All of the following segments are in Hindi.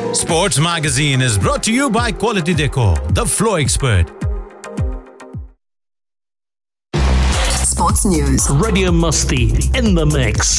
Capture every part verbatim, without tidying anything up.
Sports Magazine is brought to you by Quality Decor, the Flow Expert. Sports News. Radio Musti in the mix.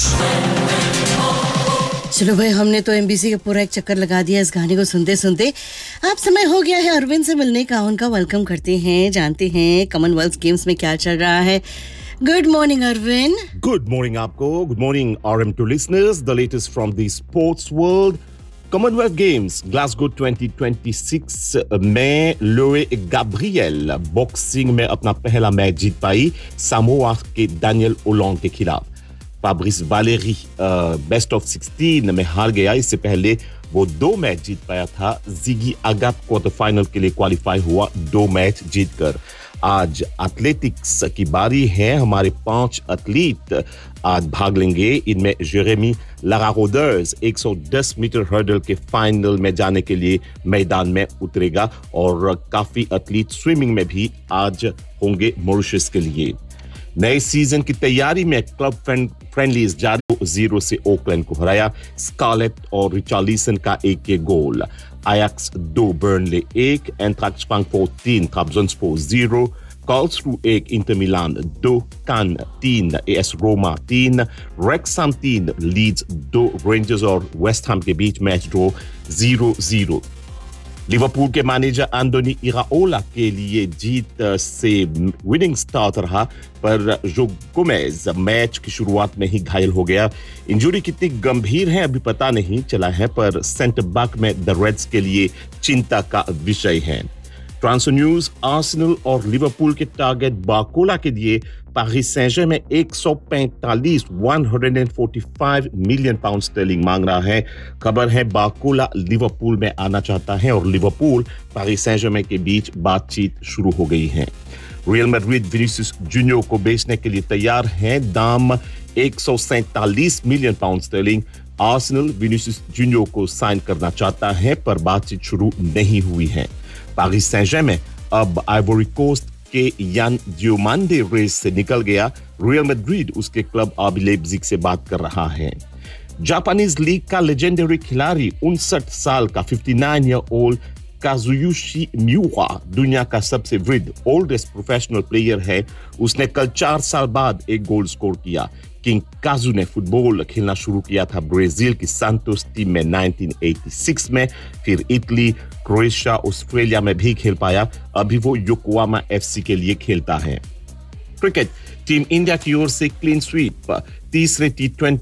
चलो भाई, हमने तो एमबीसी का पूरा एक चक्कर लगा दिया इस गाने को सुनते सुनते. अब समय हो गया है अरविंद से मिलने का. उनका वेलकम करते हैं, जानते हैं कॉमनवेल्थ गेम्स में क्या चल रहा है. Good morning, Arvind. Good morning, Aapko. Good morning, R M two listeners. The latest from the sports world. Commonwealth Games, Glasgow twenty twenty-six में लोए गैब्रियल बॉक्सिंग में अपना पहला मैच जीत पाई सामोआ के डैनियल ओलोंग के खिलाफ. फाब्रिस वालेरी बेस्ट ऑफ सिक्सटीन में हार गया. इससे पहले वो दो मैच जीत पाया था. जिगी आगात क्वार्टर फाइनल के लिए क्वालिफाई हुआ दो मैच जीतकर. आज एथलेटिक्स की बारी है. हमारे पांच एथलीट आज भाग लेंगे. इनमें जेरेमी लारारोडर्स एक सौ दस मीटर हर्डल के फाइनल में जाने के लिए मैदान में उतरेगा और काफी एथलीट स्विमिंग में भी आज होंगे मॉरिशस के लिए. नए सीजन की तैयारी में क्लब फ्रेंडलीज जारी जीरो से ओकलैंड को हराया. स्कारलेट और रिचार्लिसन का एक एक गोल. Ajax दो बर्नले एक, एंट्राक्स फ्रैंकफर्ट तीन, ट्राब्जोनस्पोर जीरो, कार्लसरू एक, इंटर मिलान दो, कान तीन, एएस रोमा तीन, रेक्सहम तीन, लीड्स दो, रेंजर्स और वेस्ट हैम के बीच match draw zero zero. Liverpool के मैनेजर एंटोनी इराओला के लिए जीत से विनिंग स्टार्ट रहा, पर जो गोमेज मैच की शुरुआत में ही घायल हो गया. इंजरी कितनी गंभीर है अभी पता नहीं चला है, पर सेंटर बैक में द रेड्स के लिए चिंता का विषय है. Transfer news. आर्सेनल और लिवरपूल के टारगेट बार्कोला के लिए पेरिस सेंट-जर्में एक सौ पैंतालीस एक सौ पैंतालीस मिलियन पाउंड स्टर्लिंग मांग रहा है. खबर है बार्कोला लिवरपूल में आना चाहता है और लिवरपूल पेरिस सेंट-जर्में के बीच बातचीत शुरू हो गई है. रियल मैड्रिड विनीसियस जूनियर को बेचने के लिए तैयार है. दाम एक सौ सैंतालीस million pound sterling. Arsenal Vinicius junior को साइन करना चाहता है, पर बातचीत शुरू नहीं हुई है. पेरिस सेंट-जर्में अब आइवरी कोस्ट के यान डियोमांडे रेस से निकल गया. रियल मैड्रिड उसके क्लब आरबी लेipzig से बात कर रहा है. जापानीज लीग का लेजेंडरी खिलाड़ी उनसठ साल का उनसठ ईयर ओल्ड काजुयोशी मिउरा दुनिया का सबसे वृद्ध ओल्डेस्ट प्रोफेशनल प्लेयर है. उसने कल चार साल बाद एक गोल स्कोर किया. किंग काजू ने फुटबॉल खेलना शुरू किया था ब्राजील की सांतोस टीम में उन्नीस सौ छियासी में, फिर इटली, क्रोएशिया, ऑस्ट्रेलिया में भी खेल पाया. अभी वो योकोहामा एफसी के लिए खेलता है. क्रिकेट. टीम इंडिया की ओर से क्लीन स्वीप. तीसरे टी ट्वेंटी